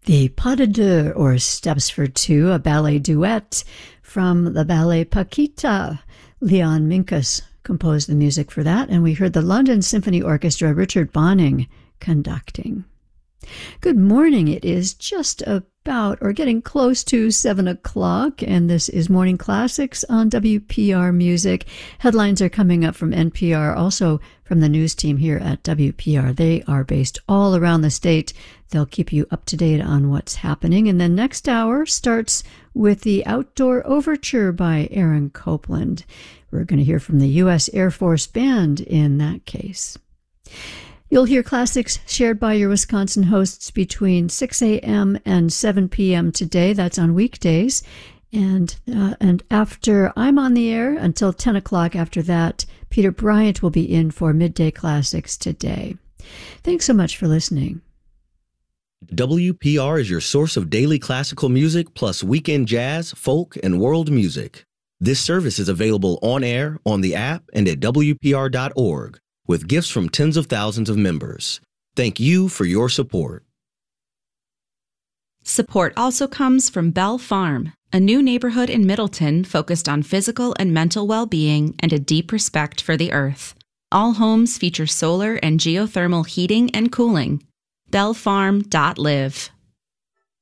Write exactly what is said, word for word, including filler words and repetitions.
The Pas de Deux, or Steps for Two, a ballet duet from the ballet Paquita. Leon Minkus composed the music for that, and we heard the London Symphony Orchestra, Richard Bonning, conducting. Good morning. It is just about, or getting close to, seven o'clock, and this is Morning Classics on W P R Music. Headlines are coming up from N P R, also from the news team here at W P R. They are based all around the state. They'll keep you up to date on what's happening. And then next hour starts with the Outdoor Overture by Aaron Copland. We're going to hear from the U S Air Force Band in that case. You'll hear classics shared by your Wisconsin hosts between six a.m. and seven p.m. today. That's on weekdays. And uh, and after I'm on the air until ten o'clock after that, Peter Bryant will be in for Midday Classics today. Thanks so much for listening. W P R is your source of daily classical music plus weekend jazz, folk, and world music. This service is available on air, on the app, and at W P R dot org. With gifts from tens of thousands of members. Thank you for your support. Support also comes from Bell Farm, a new neighborhood in Middleton focused on physical and mental well-being and a deep respect for the earth. All homes feature solar and geothermal heating and cooling. bell farm dot live.